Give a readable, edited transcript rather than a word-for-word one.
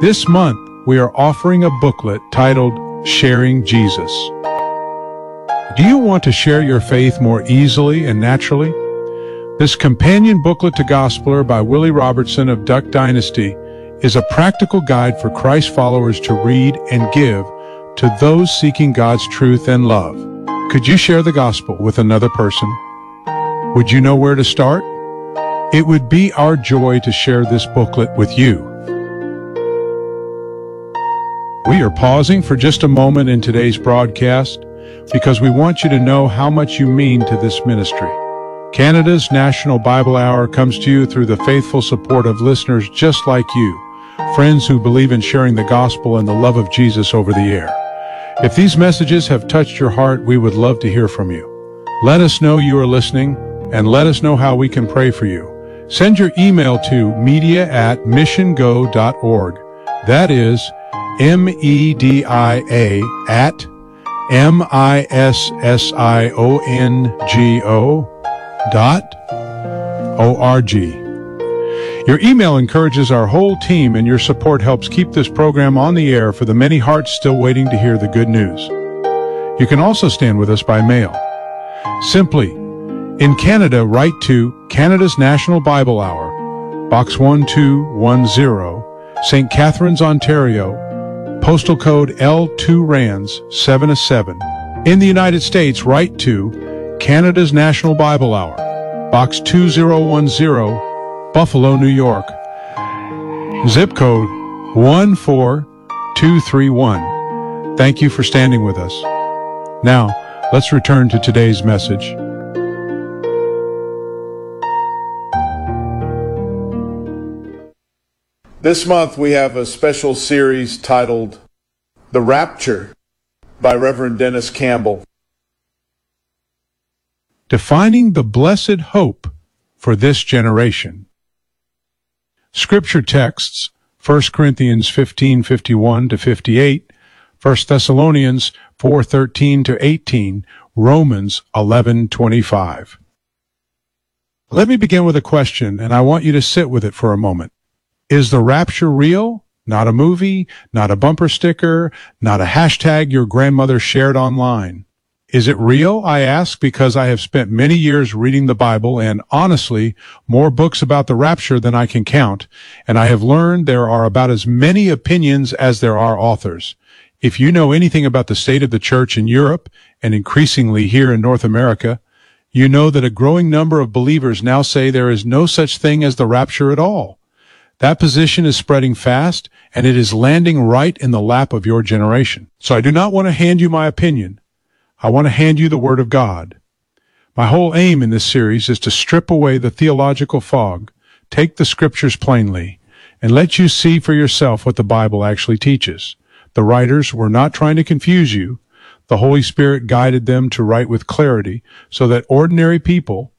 This month, we are offering a booklet titled Sharing Jesus. Do you want to share your faith more easily and naturally? This companion booklet to Gospeler by Willie Robertson of Duck Dynasty is a practical guide for Christ followers to read and give to those seeking God's truth and love. Could you share the gospel with another person? Would you know where to start? It would be our joy to share this booklet with you. We are pausing for just a moment in today's broadcast because we want you to know how much you mean to this ministry. Canada's National Bible Hour comes to you through the faithful support of listeners just like you, friends who believe in sharing the gospel and the love of Jesus over the air. If these messages have touched your heart, we would love to hear from you. Let us know you are listening and let us know how we can pray for you. Send your email to media@missiongo.org. That is media@missiongo.org. Your email encourages our whole team, and your support helps keep this program on the air for the many hearts still waiting to hear the good news. You can also stand with us by mail. Simply, in Canada, write to Canada's National Bible Hour, Box 1210, St. Catharines, Ontario, postal code L2RANS 7-7. In the United States, write to Canada's National Bible Hour, Box 2010, Buffalo, New York. Zip code 14231. Thank you for standing with us. Now, let's return to today's message. This month we have a special series titled The Rapture by Reverend Dennis Campbell. Defining the blessed hope for this generation. Scripture texts, 1 Corinthians 15:51-58, 1 Thessalonians 4:13-18, Romans 11:25. Let me begin with a question, and I want you to sit with it for a moment. Is the rapture real? Not a movie, not a bumper sticker, not a hashtag your grandmother shared online. Is it real? I ask because I have spent many years reading the Bible and, honestly, more books about the rapture than I can count, and I have learned there are about as many opinions as there are authors. If you know anything about the state of the church in Europe, and increasingly here in North America, you know that a growing number of believers now say there is no such thing as the rapture at all. That position is spreading fast, and it is landing right in the lap of your generation. So I do not want to hand you my opinion. I want to hand you the Word of God. My whole aim in this series is to strip away the theological fog, take the Scriptures plainly, and let you see for yourself what the Bible actually teaches. The writers were not trying to confuse you. The Holy Spirit guided them to write with clarity so that ordinary people